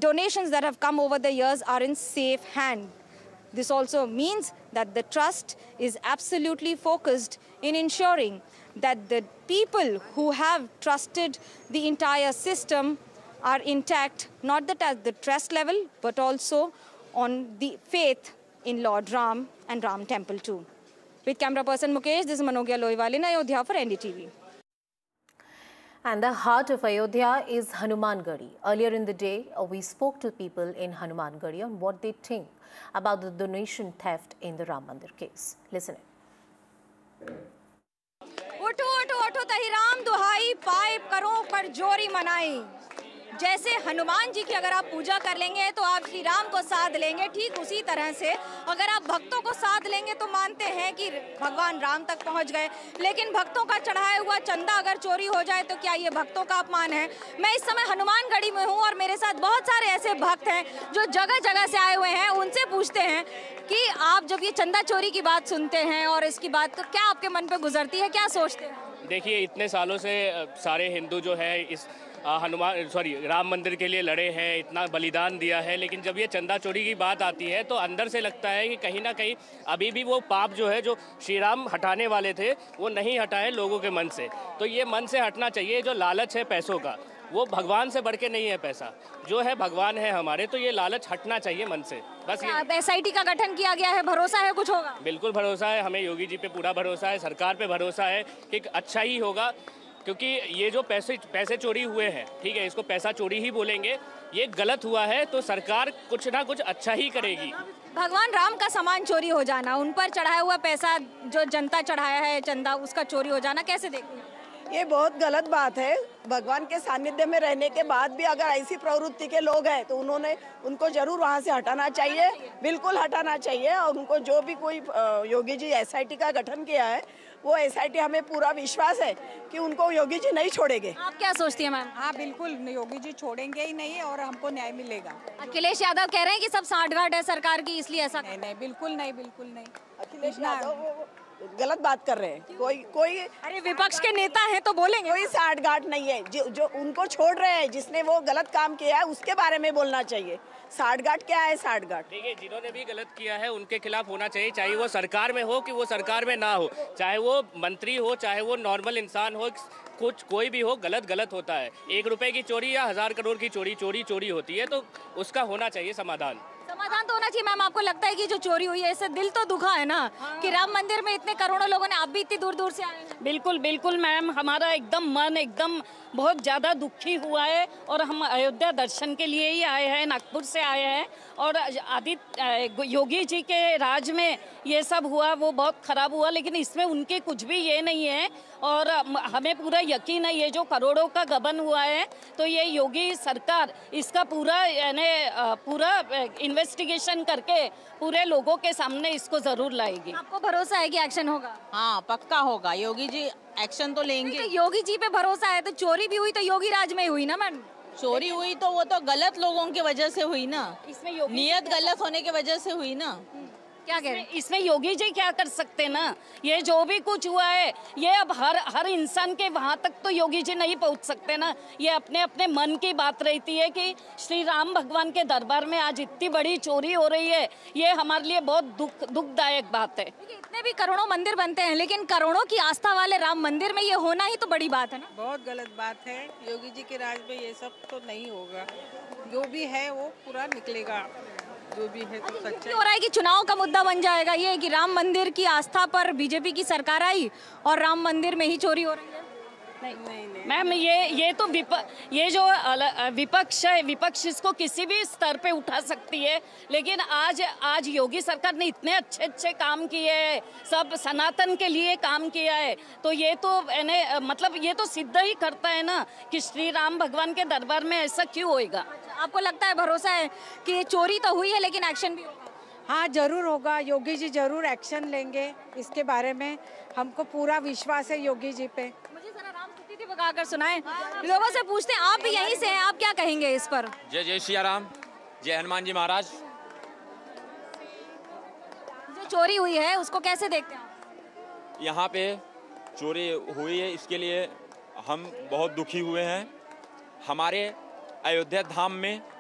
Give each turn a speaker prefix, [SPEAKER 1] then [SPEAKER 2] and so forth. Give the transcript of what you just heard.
[SPEAKER 1] donations that have come over the years are in safe hand. This also means that the trust is absolutely focused in ensuring that the people who have trusted the entire system are intact, not that at the trust level, but also on the faith in Lord Ram and Ram Temple too. With camera person Mukesh, this is Manogya Loiwal in Ayodhya for NDTV.
[SPEAKER 2] And the heart of Ayodhya is Hanumangarhi. Earlier in the day, we spoke to people in Hanumangarhi on what they think about the donation theft in the Ram Mandir case. Listen in.
[SPEAKER 1] उठो उठो उठो तही राम दुहाई पाए करो कर जोरी मनाई। जैसे हनुमान जी की अगर आप पूजा कर लेंगे तो आप श्री राम को साध लेंगे, ठीक उसी तरह से अगर आप भक्तों को साध लेंगे तो मानते हैं कि भगवान राम तक पहुंच गए। लेकिन भक्तों का चढ़ाया हुआ चंदा अगर चोरी हो जाए तो क्या ये भक्तों का अपमान है? मैं इस समय हनुमानगढ़ी में हूं और मेरे साथ बहुत सारे ऐसे भक्त हैं जो जगह जगह से आए हुए हैं। उनसे पूछते हैं कि आप जब ये चंदा चोरी की बात सुनते हैं और इसकी बात, तो क्या आपके मन पे गुजरती है, क्या सोचते हैं?
[SPEAKER 3] देखिए, इतने सालों से सारे हिंदू जो है इस राम मंदिर के लिए लड़े हैं, इतना बलिदान दिया है, लेकिन जब ये चंदा चोरी की बात आती है तो अंदर से लगता है कि कहीं ना कहीं अभी भी वो पाप जो है, जो श्री राम हटाने वाले थे, वो नहीं हटाए लोगों के मन से। तो ये मन से हटना चाहिए। जो लालच है पैसों का, वो भगवान से बढ़ के नहीं है। पैसा जो है भगवान है हमारे, तो ये लालच हटना चाहिए मन से। बस ये
[SPEAKER 1] SIT का गठन किया गया है, भरोसा है कुछ होगा?
[SPEAKER 3] बिल्कुल भरोसा है, हमें योगी जी पे पूरा भरोसा है, सरकार पे भरोसा है कि अच्छा ही होगा। क्योंकि ये जो पैसे चोरी हुए हैं, ठीक है, इसको पैसा चोरी ही बोलेंगे, ये गलत हुआ है तो सरकार कुछ ना कुछ अच्छा ही करेगी।
[SPEAKER 1] भगवान राम का सामान चोरी हो जाना, उन पर चढ़ाया हुआ पैसा जो जनता चढ़ाया है चंदा, उसका चोरी हो जाना कैसे देखते हैं?
[SPEAKER 4] ये बहुत गलत बात है। भगवान के सानिध्य में रहने के बाद भी अगर ऐसी प्रवृत्ति के लोग हैं तो उनको जरूर वहाँ से हटाना चाहिए, बिल्कुल हटाना चाहिए। और उनको जो भी कोई योगी जी SIT का गठन किया है, वो SIT हमें पूरा विश्वास है कि उनको योगी जी नहीं छोड़ेंगे।
[SPEAKER 1] आप क्या सोचती हैं मैम?
[SPEAKER 5] हाँ बिल्कुल, योगी जी छोड़ेंगे ही नहीं और हमको न्याय मिलेगा।
[SPEAKER 1] अखिलेश यादव कह रहे हैं कि सब सांठगांठ है सरकार की, इसलिए ऐसा।
[SPEAKER 5] नहीं, बिल्कुल नहीं, बिल्कुल नहीं।
[SPEAKER 4] अखिलेश यादव गलत बात कर रहे हैं। कोई
[SPEAKER 1] अरे विपक्ष के नेता हैं तो बोलेंगे।
[SPEAKER 4] कोई सांठगांठ नहीं है। जो उनको छोड़ रहे हैं, जिसने वो गलत काम किया है उसके बारे में बोलना चाहिए। सांठगांठ क्या है? सांठगांठ
[SPEAKER 3] देखिए, जिन्होंने भी गलत किया है उनके खिलाफ होना चाहिए, चाहे वो सरकार में हो कि वो सरकार में ना हो, चाहे वो मंत्री हो, चाहे वो नॉर्मल इंसान हो, कोई भी हो, गलत होता है। 1 रुपए की चोरी या 1000 करोड़ की चोरी होती है, तो उसका होना चाहिए समाधान
[SPEAKER 1] तो होना चाहिए। मैम, आपको लगता है कि जो चोरी हुई है इससे दिल तो दुखा है ना? कि राम मंदिर में इतने करोड़ों लोगों ने, आप भी इतनी दूर से आए हैं।
[SPEAKER 6] बिल्कुल मैम, हमारा मन एकदम बहुत ज़्यादा दुखी हुआ है और हम अयोध्या दर्शन के लिए ही आए हैं, नागपुर से आए हैं। और योगी जी के राज में ये सब हुआ, वो बहुत ख़राब हुआ, लेकिन इसमें उनके कुछ भी ये नहीं है। और हमें पूरा यकीन है ये जो करोड़ों का गबन हुआ है, तो ये योगी सरकार इसका पूरा इन्वेस्टिगेशन करके पूरे लोगों के सामने इसको जरूर लाएगी।
[SPEAKER 1] आपको भरोसा है कि एक्शन होगा?
[SPEAKER 5] हाँ, पक्का होगा। योगी जी एक्शन तो लेंगे।
[SPEAKER 1] तो योगी जी पे भरोसा है, तो चोरी भी हुई तो योगी राज में हुई ना मैडम?
[SPEAKER 5] चोरी हुई तो वो तो गलत लोगों की वजह से हुई ना,
[SPEAKER 6] इसमें
[SPEAKER 5] नियत गलत होने की वजह से हुई ना।
[SPEAKER 1] क्या कह रहे हैं?
[SPEAKER 6] इसमें योगी जी क्या कर सकते ना? ये जो भी कुछ हुआ है, ये अब हर इंसान के वहाँ तक तो योगी जी नहीं पहुँच सकते ना। ये अपने मन की बात रहती है कि श्री राम भगवान के दरबार में आज इतनी बड़ी चोरी हो रही है, ये हमारे लिए बहुत दुखदायक बात है।
[SPEAKER 1] इतने भी करोड़ों मंदिर बनते हैं, लेकिन करोड़ों की आस्था वाले राम मंदिर में ये होना ही तो बड़ी बात है ना।
[SPEAKER 5] बहुत गलत बात है। योगी जी के राज में ये सब तो नहीं होगा। जो भी है वो पूरा निकलेगा, जो भी है तो सच्चा
[SPEAKER 1] हो रहा है कि चुनाव का मुद्दा बन जाएगा ये कि राम मंदिर की आस्था पर बीजेपी की सरकार आई और राम मंदिर में ही चोरी हो रही है।
[SPEAKER 6] नहीं मैम, ये तो ये जो विपक्ष है, विपक्ष इसको किसी भी स्तर पे उठा सकती है, लेकिन आज योगी सरकार ने इतने अच्छे काम किए हैं, सब सनातन के लिए काम किया है, तो ये तो मतलब ये तो सिद्ध ही करता है ना कि श्री राम भगवान के दरबार में ऐसा क्यों होएगा।
[SPEAKER 1] आपको लगता है, भरोसा है कि चोरी तो हुई है लेकिन एक्शन भी होगा?
[SPEAKER 5] हाँ, जरूर होगा। योगी जी जरूर एक्शन लेंगे इसके बारे में, हमको पूरा विश्वास है योगी जी पे।
[SPEAKER 1] मुझे जरा राम स्तुति बगाकर सुनाएं। लोगों से पूछते हैं, आप भी यहीं से हैं, आप क्या कहेंगे इस पर?
[SPEAKER 7] जय श्री राम, जय हनुमान जी महाराज।
[SPEAKER 1] जो चोरी हुई है उसको कैसे देखते हैं?
[SPEAKER 7] यहाँ पे चोरी हुई है, इसके लिए हम बहुत दुखी हुए हैं। हमारे अयोध्या धाम में